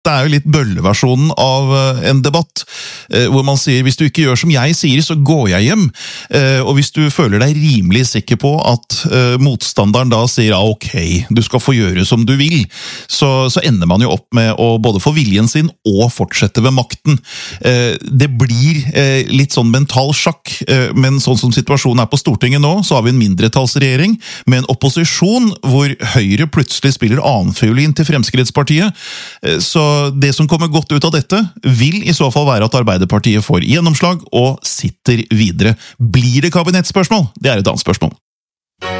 Dette jo litt bølleversjonen av en debatt, hvor man sier hvis du ikke gjør som jeg sier, så går jeg hjem. Og hvis du føler deg rimelig sikker på at motstanderen da sier ja, ok, du skal få gjøre som du vil, så ender man jo opp med å både få viljen sin og fortsette ved makten. Det blir litt sånn mental sjakk, men sånn som situasjonen på Stortinget nå, så har vi en mindretallsregjering med en opposisjon hvor Høyre plutselig spiller annenfiolin til Fremskrittspartiet. Så det som kommer godt ut av dette, vil i så fall være at Arbeiderpartiet får gjennomslag og sitter videre. Blir det kabinettspørsmål? Det et annet spørsmål.